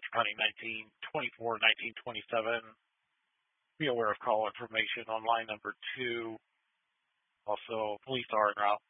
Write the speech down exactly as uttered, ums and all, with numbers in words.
County nineteen twenty-four, nineteen twenty-seven. Be aware of call information on line number two. Also, police are en route